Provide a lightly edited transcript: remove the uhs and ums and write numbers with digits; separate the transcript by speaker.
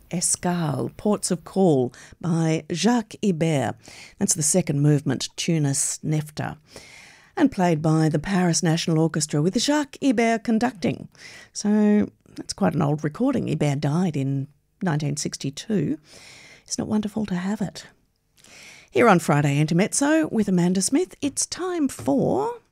Speaker 1: Escale, Ports of Call by Jacques Ibert. That's the second movement, Tunis Nefta, and played by the Paris National Orchestra with Jacques Ibert conducting. So that's quite an old recording. Ibert died in 1962. Isn't it wonderful to have it? Here on Friday Intermezzo with Amanda Smith, it's time for...